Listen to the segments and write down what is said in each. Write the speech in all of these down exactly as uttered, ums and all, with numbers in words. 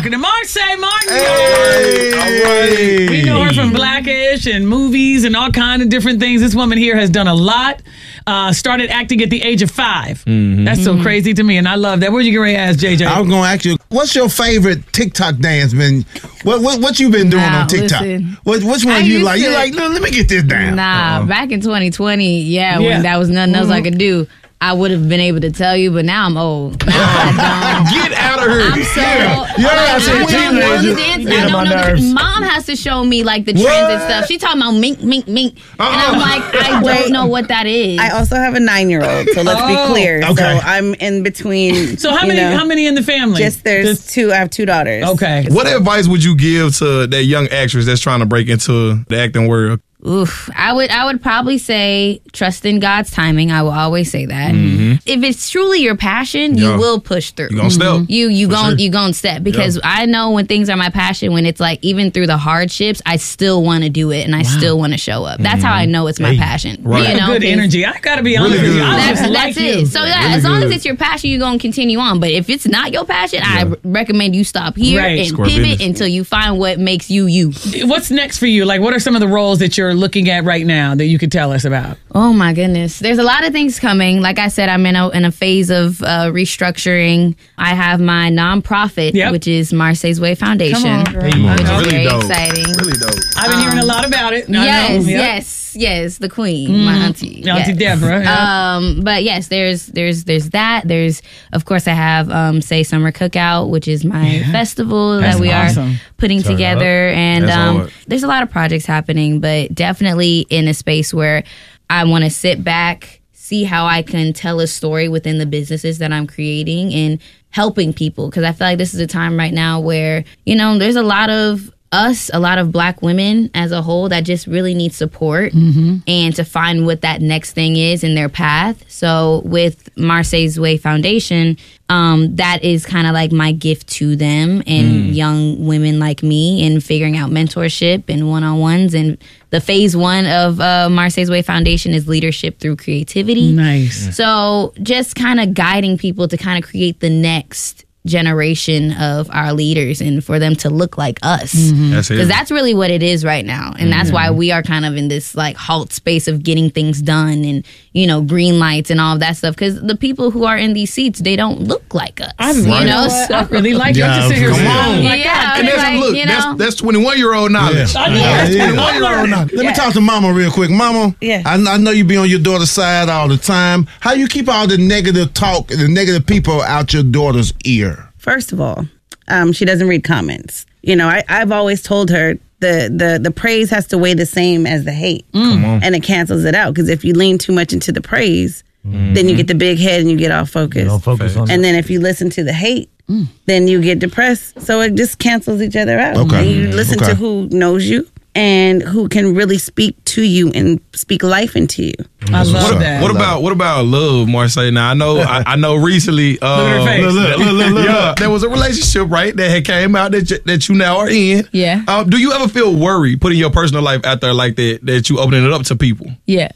talking to Marsai Martin. Hey. All right. We know her from Blackish and movies and all kind of different things. This woman here has done a lot. Uh, started acting at the age of five. Mm-hmm. That's so crazy to me, and I love that. What are you going to ask, J J? I was going to ask you, what's your favorite TikTok dance, man? What what, what you been doing Nah, on TikTok? listen. What, which I one you used like? You to- like, no, let me get this down. Nah, Uh-oh. back in twenty twenty, yeah, Yeah. when that was nothing else I could do, I would have been able to tell you, but now I'm old. Now I don't. Get out of here. I'm so. Yeah, like, I I said don't know teenager. the dance. Yeah, I my don't know. nerves. The, Mom has to show me like the trends and What? stuff. She talking about mink, mink, mink, and Uh-uh. I'm like, I Wait. don't know what that is. I also have a nine-year-old, so let's Oh, be clear. okay. So I'm in between. So how you many know, how many in the family? Just there's Just- two. I have two daughters. Okay. What advice would you give to that young actress that's trying to break into the acting world? Oof. I would I would probably say trust in God's timing. I will always say that. If it's truly your passion, you Yeah. will push through. You gonna step? You you For gon' sure. you gonna step because I know when things are my passion, when it's like even through the hardships, I still want to do it and I still want to show up. That's how I know it's my passion. Right. You You know, good 'cause energy. I got to be honest Really with you. good. I That's, just that's like it. you. So yeah, Really as long good. as it's your passion, you're gonna continue on. But if it's not your passion, I r- recommend you stop here Right. and Square pivot business. until you find what makes you you. What's next for you? Like, what are some of the roles that you're looking at right now that you could tell us about? Oh my goodness. There's a lot of things coming. Like I said, I'm in a in a phase of uh, restructuring. I have my nonprofit, Yep. which is Marseille's Way Foundation. Come on, girl. Which is Really very dope. exciting. Really dope. I've been hearing a lot about it. I know. Yes, Yep. yes, yes. The queen, my auntie. Auntie yes. Deborah. yeah. Um, but yes, there's there's there's that. There's of course I have um say Summer Cookout, which is my festival That's that we awesome. are putting Turn together, and That's um hard. there's a lot of projects happening, but definitely in a space where I want to sit back, see how I can tell a story within the businesses that I'm creating and helping people, because I feel like this is a time right now where, you know, there's a lot of us, a lot of Black women as a whole that just really need support and to find what that next thing is in their path. So with Marseille's Way Foundation, um, that is kind of like my gift to them and young women like me, and figuring out mentorship and one-on-ones. And the phase one of uh, Marseille's Way Foundation is leadership through creativity. Nice. So just kind of guiding people to kind of create the next generation of our leaders and for them to look like us. That's it. Because that's really what it is right now. And that's why we are kind of in this like halt space of getting things done and, you know, green lights and all of that stuff. Because the people who are in these seats, they don't look like us. I, you you know, what? so, I really like you. I'm Yeah, just sitting here come smiling on. like yeah, And that's, like, look, you know, that's that's twenty-one year old knowledge. I know. Yeah, That's yeah. twenty-one year old now. Let me talk to Mama real quick. Mama, Yeah. I, I know you be on your daughter's side all the time. How you keep all the negative talk, the negative people out your daughter's ear? First of all, um, she doesn't read comments. You know, I, I've always told her the, the the praise has to weigh the same as the hate, and it cancels it out. Because if you lean too much into the praise, then you get the big head and you get off focus. Don't focus on And that. then if you listen to the hate, then you get depressed. So it just cancels each other out. Okay. And you listen Okay. to who knows you and who can really speak to you and speak life into you. I love What, that. what about what about love, Marseille? Now I know I, I know recently. Uh, Look at her face. Look, look, look, look, look. yeah, there was a relationship right that had came out that you, that you now are in. Yeah. Uh, do you ever feel worried putting your personal life out there like that? That you opening it up to people? yeah.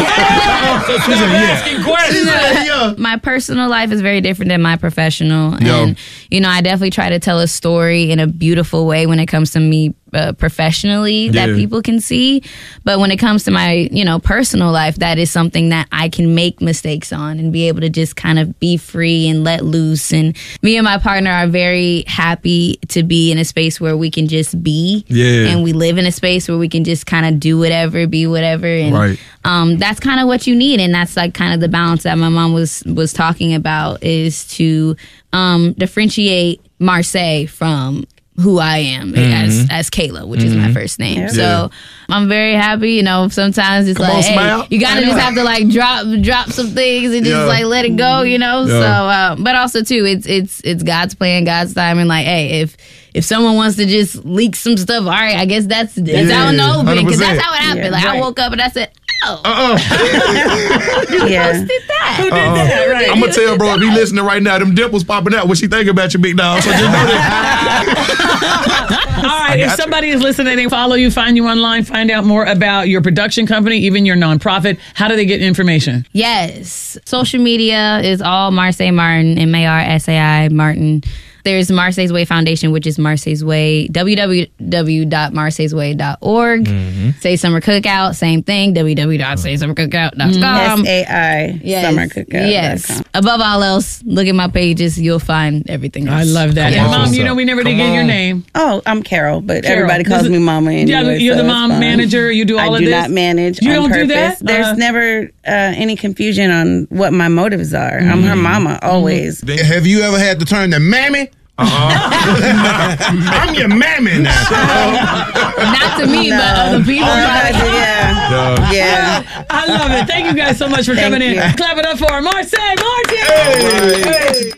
Yeah. asking questions? yeah. My personal life is very different than my professional. Yo. And, you know, I definitely try to tell a story in a beautiful way when it comes to me uh, professionally that Yeah. people can see. But when it comes to my, you know, personal life, that is something that I can make mistakes on and be able to just kind of be free and let loose. And me and my partner are very happy to be in a space where we can just be. Yeah. And we live in a space where we can just kind of do whatever, be whatever. And Right. um, that's kind of what you need. And that's like kind of the balance that my mom was was talking about, is to um, differentiate Marseille from who I am as as Kayla, which is my first name. So Yeah. I'm very happy. You know, sometimes it's Come like, on, hey, smile. you gotta just have to like drop drop some things and just Yeah. like let it go. You know. Yeah. So, uh, but also too, it's it's it's God's plan, God's time, and like, hey, if if someone wants to just leak some stuff, all right, I guess that's that's Yeah, out in the open, because one hundred percent. that's how it happened. Yeah, like I right. woke up and I said, oh, Uh-uh. Yeah. did that. Who did that? Right. I'm gonna tell bro if he listening right now, them dimples popping out. What she think about you, big dog? So just know that. All right, if somebody is listening, they follow you, find you online, find out more about your production company, even your nonprofit, how do they get information? Yes. Social media is all Marseille Martin, M A R S A I Martin. There's Marseille's Way Foundation, which is Marseille's Way, w w w dot marseilles way dot org. Mm-hmm. Say Summer Cookout, same thing, w w w dot say summer cookout dot com. S A I, Yes. Summer Cookout. Yes. Above all else, look at my pages. You'll find everything else. I love that. Come And on. Mom, you know we never did Come get your on. name. Oh, I'm Carol, but Carol. everybody calls This is- me Mama anyway. Yeah, you're so the it's mom fine. manager. You do all I of do this. not manage You on don't do purpose. that? There's Uh, never uh, any confusion on what my motives are. I'm her mama, always. Have you ever had to turn to mammy? I'm your mammy now. Not to me, but other people. Oh, you guys, yeah. Duh. Yeah. I love it. Thank you guys so much for Thank coming in. you. Clap it up for Marseille Martin. Hey. Hey.